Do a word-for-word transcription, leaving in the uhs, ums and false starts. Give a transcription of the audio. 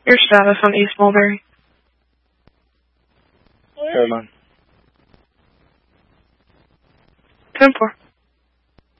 Your status on East Mulberry. Airline. ten four.